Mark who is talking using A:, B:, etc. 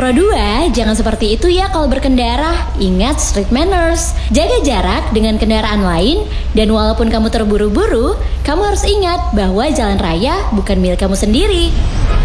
A: Pro 2, jangan seperti itu ya kalau berkendara. Ingat street manners. Jaga jarak dengan kendaraan lain. Dan walaupun kamu terburu-buru, kamu harus ingat bahwa jalan raya bukan milik kamu sendiri.